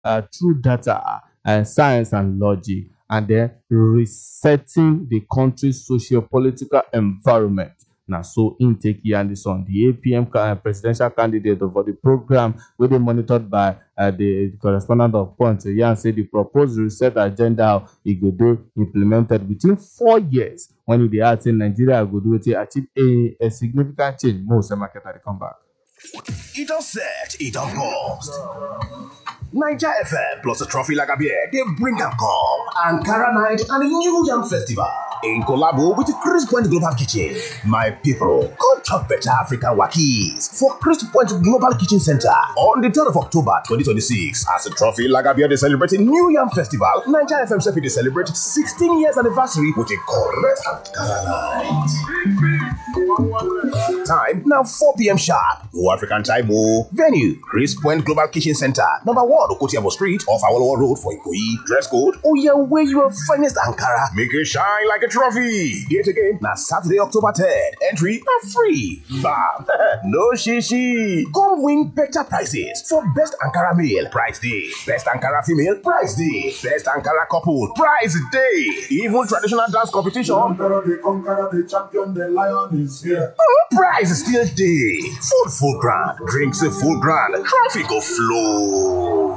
through data and science and logic, and then resetting the country's socio-political environment. Now, so intake yarn this on the APM presidential candidate for the program, where they monitored by the correspondent of Punch. Yarn say the proposed reset agenda it go do implemented within 4 years. When the art in Nigeria go do it achieve a significant change. Most market at the comeback. It all set, it all paused. Niger FM plus a trophy like a beer, they bring them come. Ankara Night and the New Yam Festival. In collabo with the Chris Point Global Kitchen. My people, come chop better African wakis for Chris Point Global Kitchen Center on the 3rd of October 2026. As a trophy like a beer, they celebrate New Yam Festival. Niger FM Sefi, they celebrate 16 years anniversary with a correct Ankara Night. Time now 4 p.m. sharp. No African time, oh. Venue Chris Point Global Kitchen Center, number 1 Okotiabo Street off Awolowo Road for Ikoyi. Dress code: oh yeah, wear your finest Ankara. Make it shine like a trophy. Yet again, now Saturday, October 3rd. Entry are free. Bam. No shishi. Come win better prizes for best Ankara male, prize day. Best Ankara female, prize day. Best Ankara couple, prize day. Even traditional dance competition. The champion, the lion is here. Prize still day. Food full grand, drinks a full grand, traffic go flow.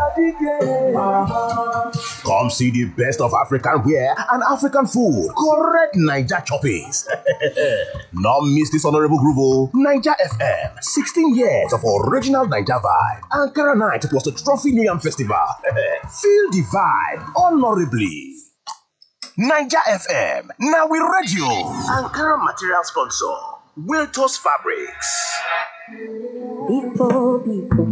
Come see the best of African wear and African food. Correct Niger choppings. Not miss this honorable groove. Niger FM, 16 years of original Niger vibe. Ankara Night plus the Trophy New Yam Festival. Feel the vibe honorably. Niger FM, now we radio. Ankara material sponsor, Wiltos Fabrics. People,